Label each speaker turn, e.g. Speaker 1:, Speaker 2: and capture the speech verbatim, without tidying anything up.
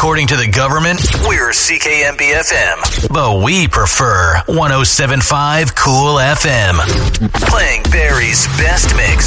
Speaker 1: according to the government, we're C K M B F M. But we prefer one oh seven point five Cool F M. Playing Barry's best mix